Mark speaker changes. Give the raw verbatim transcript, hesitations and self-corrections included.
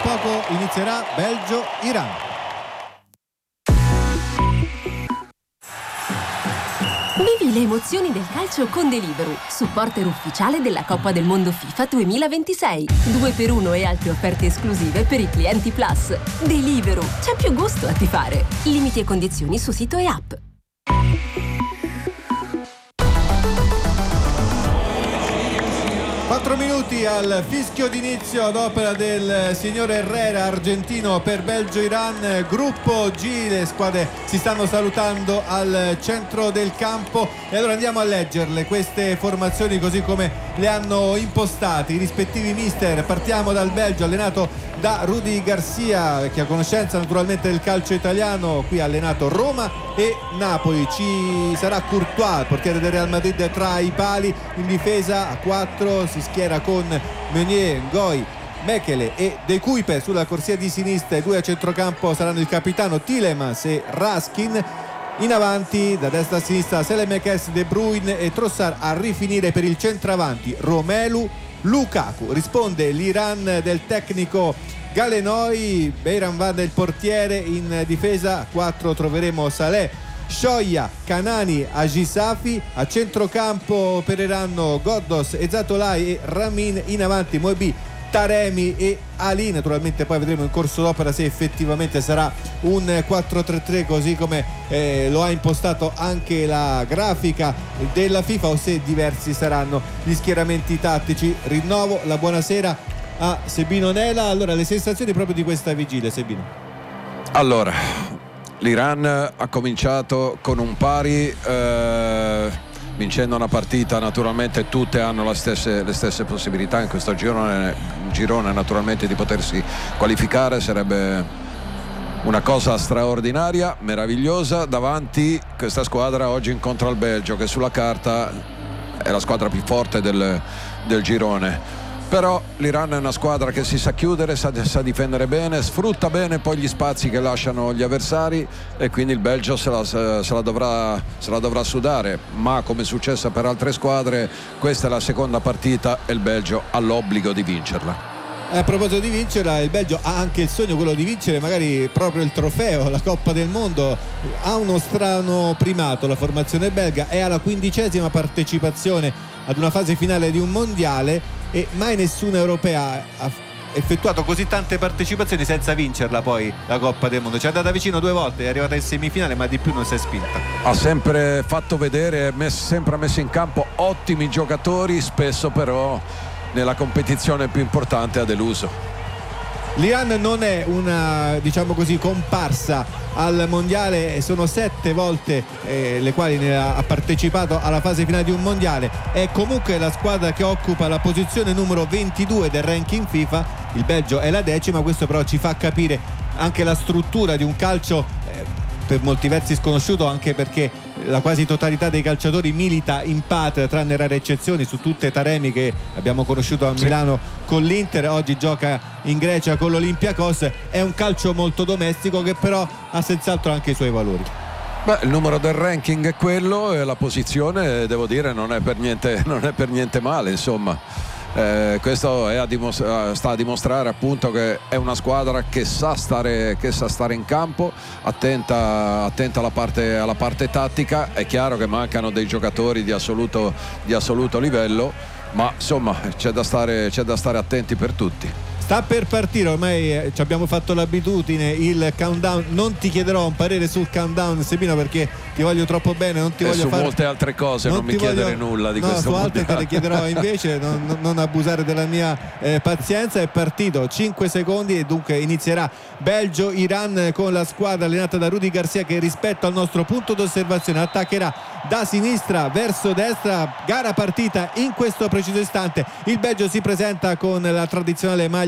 Speaker 1: poco inizierà Belgio-Iran.
Speaker 2: Vivi le emozioni del calcio con Deliveroo, supporter ufficiale della Coppa del Mondo FIFA duemilaventisei. due per uno e altre offerte esclusive per i clienti Plus. Deliveroo, c'è più gusto a tifare. Limiti e condizioni su sito e app.
Speaker 1: quattro minuti al fischio d'inizio ad opera del signore Herrera, argentino, per Belgio-Iran. Gruppo G, le squadre si stanno salutando al centro del campo e allora andiamo a leggerle queste formazioni così come le hanno impostate i rispettivi mister. Partiamo dal Belgio, allenato da Rudy Garcia, che ha conoscenza naturalmente del calcio italiano, qui ha allenato Roma e Napoli. Ci sarà Courtois, il portiere del Real Madrid, tra i pali. In difesa a quattro si schiera con Meunier, Ngoi, Mekele e De Kuyper sulla corsia di sinistra. I due a centrocampo saranno il capitano Tielemans e Raskin. In avanti da destra a sinistra Selemakers, De Bruyne e Trossard. A rifinire per il centravanti Romelu Lukaku. Risponde l'Iran del tecnico Galenoi. Beiranvand il portiere. In difesa a quattro troveremo Saleh, Shoya, Kanani, Agisafi. A centrocampo opereranno Goddos, Ezzatolai e Ramin. In avanti Moebi, Taremi e Ali. Naturalmente poi vedremo in corso d'opera se effettivamente sarà un quattro tre tre così come eh, lo ha impostato anche la grafica della FIFA, o se diversi saranno gli schieramenti tattici. Rinnovo la buonasera a Sebino Nela. Allora, le sensazioni proprio di questa vigilia, Sebino?
Speaker 3: Allora, l'Iran ha cominciato con un pari, eh, vincendo una partita. Naturalmente tutte hanno la stesse, le stesse possibilità in questo girone, girone naturalmente di potersi qualificare. Sarebbe una cosa straordinaria, meravigliosa. Davanti questa squadra oggi incontra il Belgio, che sulla carta è la squadra più forte del, del girone. Però l'Iran è una squadra che si sa chiudere, sa, sa difendere bene, sfrutta bene poi gli spazi che lasciano gli avversari, e quindi il Belgio se la, se la, dovrà, se la dovrà sudare. Ma come è successo per altre squadre, questa è la seconda partita e il Belgio ha l'obbligo di vincerla.
Speaker 1: A proposito di vincerla, il Belgio ha anche il sogno quello di vincere magari proprio il trofeo, la Coppa del Mondo. Ha uno strano primato la formazione belga, è alla quindicesima partecipazione ad una fase finale di un mondiale e mai nessuna europea ha effettuato così tante partecipazioni senza vincerla poi la Coppa del Mondo. Ci è andata vicino due volte, è arrivata in semifinale, ma di più non si è spinta.
Speaker 3: Ha sempre fatto vedere, messo, sempre messo in campo ottimi giocatori, spesso però nella competizione più importante ha deluso.
Speaker 1: L'Iran non è una, diciamo così, comparsa al mondiale, sono sette volte eh, le quali ne ha partecipato alla fase finale di un mondiale. È comunque la squadra che occupa la posizione numero ventidue del ranking FIFA. Il Belgio è la decima. Questo però ci fa capire anche la struttura di un calcio eh, per molti versi sconosciuto, anche perché la quasi totalità dei calciatori milita in patria, tranne rare eccezioni. Su tutte Taremi, che abbiamo conosciuto a Milano con l'Inter, oggi gioca in Grecia con l'Olympiakos. È un calcio molto domestico che però ha senz'altro anche i suoi valori.
Speaker 3: Beh, il numero del ranking è quello e la posizione, devo dire, non è per niente, non è per niente male, insomma. Eh, questo è a dimostra- sta a dimostrare appunto che è una squadra che sa stare, che sa stare in campo, attenta, attenta alla parte, alla parte tattica. È chiaro che mancano dei giocatori di assoluto, di assoluto livello, ma insomma c'è da stare, c'è da stare attenti per tutti.
Speaker 1: Sta per partire, ormai eh, ci abbiamo fatto l'abitudine, il countdown. Non ti chiederò un parere sul countdown, Sebino, perché ti voglio troppo bene, non ti
Speaker 3: e
Speaker 1: voglio
Speaker 3: su
Speaker 1: fare
Speaker 3: molte altre cose non, non mi chiedere voglio... nulla di
Speaker 1: no,
Speaker 3: questo
Speaker 1: su altre
Speaker 3: mondiale.
Speaker 1: te le chiederò invece. non, non abusare della mia eh, pazienza. È partito cinque secondi e dunque inizierà Belgio-Iran con la squadra allenata da Rudy Garcia, che rispetto al nostro punto d'osservazione attaccherà da sinistra verso destra. Gara partita in questo preciso istante. Il Belgio si presenta con la tradizionale maglia